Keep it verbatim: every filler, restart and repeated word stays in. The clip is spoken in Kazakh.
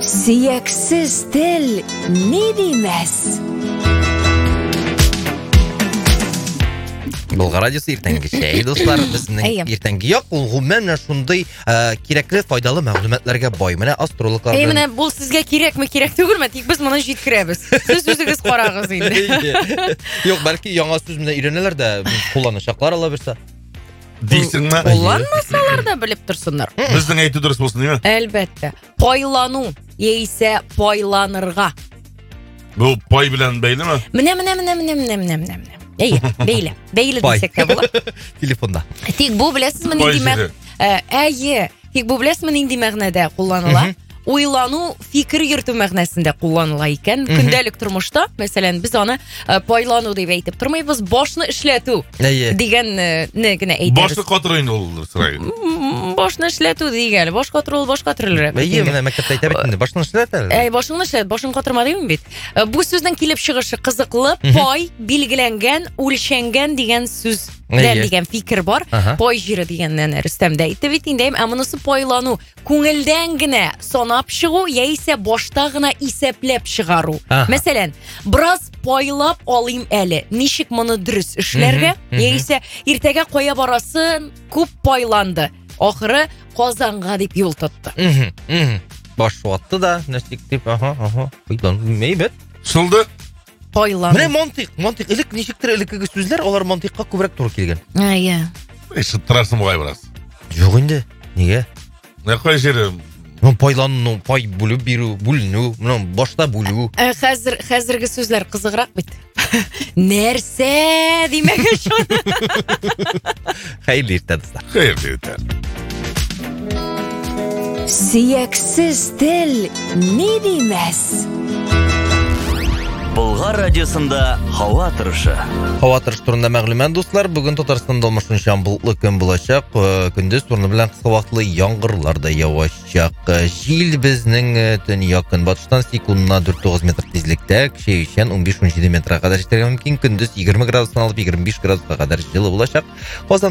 Сүйексіз тіл не дейміз? Болға радиосы ертеңгі шәй, достар. Біздің ертеңгі яқ, ол ғұмәміне шындай кереклі, файдалы мәғлумәтлерге бай. Міне астрологлардың... Ей, міне, бұл сізге керек ме, керек түгіл ме? Тек біз мұны жеткіреміз. Сіз өзіңіз қарағыз енді. Жоқ, бәлкі яңа сөз міне үйренелер де қолданышақлар ала берсе. Дейсің ма? Қоланмасалар да біліп тұрсындар. Біздің әйті дұрыс болсын, değil mi? Әлбәтті. Пайлану, ейсе пайланырға. Бұл пай білән бәйлі ме? Міне, міне, міне, міне, міне, міне, міне, міне. Ей, бейлі, бейлі десек те болады. Телефонда. Тек бұл білесіз мені демек... Әйе, тек бұл білесіз мені демәғнәді қоланыла. Ойлану, фикір ерту мәғнәсінде қоланыла екен. Күндәлік тұрмышта, мәселен, біз оны пайлану деп әйтіп тұрмайбыз, башны ішлету деген гіне әйтеміз. Башны қатырайын ол сұрай. Башны ішлету деген, баш қатыр ол баш қатырылыр. Әйе, мені мәктепті айтап еттіңді, башны ішлет әлі? Әй, башны ішлет, башын қатырма деймін бет. Бұл сөздің келіп шығышы қызықлы, пай, белгіленген, өлшенген деген сөз. Деген фикір бар. Пай жирі дегеннен Рүстемді айтып еттейін, әмінісі пайлану. Көңілден гіне сонап шығу, яйсе башта ғына есеплеп шығару. Мәселен, біраз пайлап алайым әлі. Нешік мұны дұрыс үшлерге, яйсе ертеге қоя барасын көп пайланды. Ақыры қазанға деп ел тұтты. Баш шуатты да, нәрсек деп, аха, аха, мей бет. Шылды? Пайлану. Міне монтиқ, монтиқ, ілік, нешіктір ілікігі сөздер, олар монтиққа көбірек тұры келген. Әйе. Шыттырасың бұғай біраз. Жоқ енді, неге? Не қой жері? Пайлану, пай бүлі беру, бүліну, башта бүлу. Қазіргі сөздер қызығырақ бет. Нәрсе демегі шоны. Қайырлы ертадыздар. Қайырлы ертад. Сүйексіз тіл не дейміз? Болғар радиосында хауа тұрышы. Хауа тұрышы турында мәғлүмәт достар. Бүгін Татарстанда алмашынша бұлтлы күн болашақ. Күндіз турны білән қысқа вақытлы яңғырлар да явашақ. Жел біздің түн якын батыштан секундына төрт тоғыз метр тезлікте, күшейшен он беш он жеті метрға қадар жетерге мүмкін. Күндіз егерме градустан алып егерме беш градусқа қадар жылы болашақ.